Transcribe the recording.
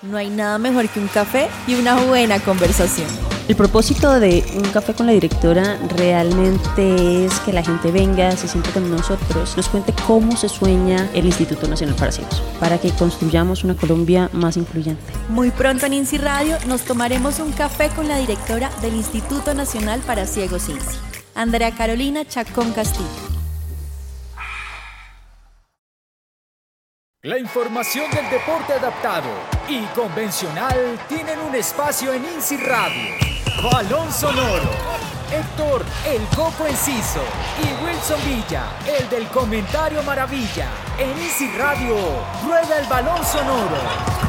No hay nada mejor que un café y una buena conversación. El propósito de Un Café con la Directora realmente es que la gente venga, se siente con nosotros, nos cuente cómo se sueña el Instituto Nacional para Ciegos, para que construyamos una Colombia más incluyente. Muy pronto en INSI Radio nos tomaremos un café con la directora del Instituto Nacional para Ciegos INSI, Andrea Carolina Chacón Castillo. La información del deporte adaptado y convencional tienen un espacio en INSI Radio. Balón Sonoro. Héctor, el Coco Enciso, y Wilson Villa, el del Comentario Maravilla. En INSI Radio, rueda el Balón Sonoro.